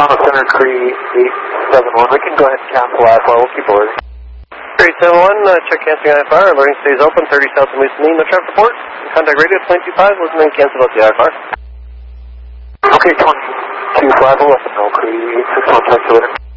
Toronto Center, Cree 871. We can go ahead and cancel IFR. We'll keep ordering. Cree 871, check canceling IFR. Alerting stays open, 30 south of Moose Mean. No traffic report. Contact radio 0.25. Listen and cancel out the IFR. Okay, 22.5, let them know. Cree 861, check to order.